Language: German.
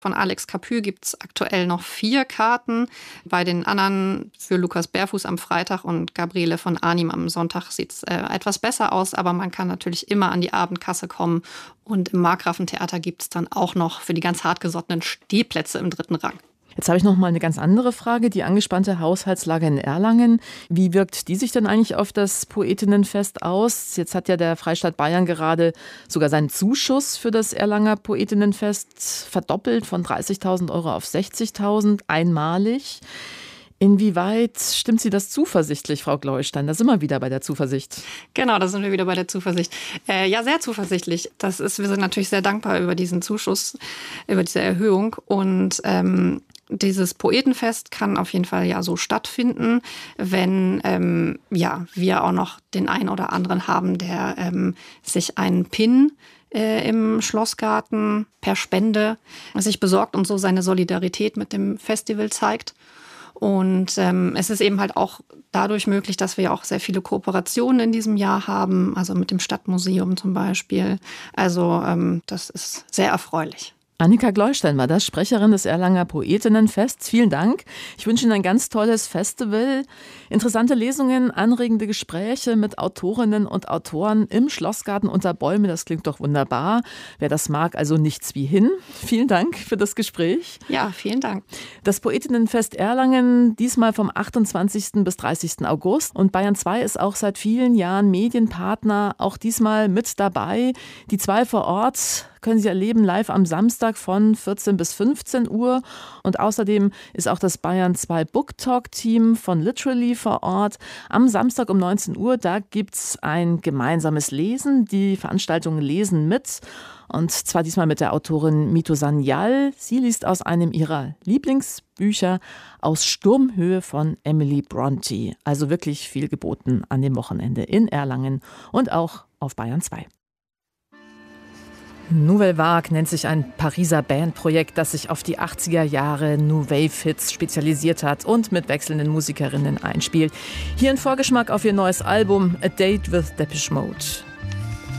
Von Alex Capu gibt es aktuell noch 4 Karten. Bei den anderen für Lukas Bärfuß am Freitag und Gabriele von Arnim am Sonntag sieht es etwas besser aus. Aber man kann natürlich immer an die Abendkasse kommen. Und im Markgrafentheater gibt es dann auch noch für die ganz hartgesottenen Stehplätze im 3. Rang. Jetzt habe ich noch mal eine ganz andere Frage. Die angespannte Haushaltslage in Erlangen. Wie wirkt die sich denn eigentlich auf das Poetinnenfest aus? Jetzt hat ja der Freistaat Bayern gerade sogar seinen Zuschuss für das Erlanger Poetinnenfest verdoppelt von 30.000 € auf 60.000, einmalig. Inwieweit stimmt Sie das zuversichtlich, Frau Gleustein? Da sind wir wieder bei der Zuversicht. Genau, da sind wir wieder bei der Zuversicht. Ja, sehr zuversichtlich. Wir sind natürlich sehr dankbar über diesen Zuschuss, über diese Erhöhung. Und dieses Poetenfest kann auf jeden Fall ja so stattfinden, wenn wir auch noch den einen oder anderen haben, der sich einen Pin im Schlossgarten per Spende sich besorgt und so seine Solidarität mit dem Festival zeigt. Und es ist eben halt auch dadurch möglich, dass wir auch sehr viele Kooperationen in diesem Jahr haben, also mit dem Stadtmuseum zum Beispiel. Also das ist sehr erfreulich. Annika Gleustein war das, Sprecherin des Erlanger Poetinnenfests. Vielen Dank. Ich wünsche Ihnen ein ganz tolles Festival. Interessante Lesungen, anregende Gespräche mit Autorinnen und Autoren im Schlossgarten unter Bäume. Das klingt doch wunderbar. Wer das mag, also nichts wie hin. Vielen Dank für das Gespräch. Ja, vielen Dank. Das Poetinnenfest Erlangen, diesmal vom 28. bis 30. August. Und Bayern 2 ist auch seit vielen Jahren Medienpartner, auch diesmal mit dabei. Die 2 vor Ort können Sie erleben live am Samstag von 14 bis 15 Uhr. Und außerdem ist auch das Bayern 2 Book Talk Team von Literally vor Ort. Am Samstag um 19 Uhr, da gibt es ein gemeinsames Lesen. Die Veranstaltung Lesen mit. Und zwar diesmal mit der Autorin Mito Sanyal. Sie liest aus einem ihrer Lieblingsbücher Aus Sturmhöhe von Emily Brontë. Also wirklich viel geboten an dem Wochenende in Erlangen und auch auf Bayern 2. Nouvelle Vague nennt sich ein Pariser Bandprojekt, das sich auf die 80er Jahre New Wave Hits spezialisiert hat und mit wechselnden Musikerinnen einspielt. Hier ein Vorgeschmack auf ihr neues Album A Date with Depeche Mode.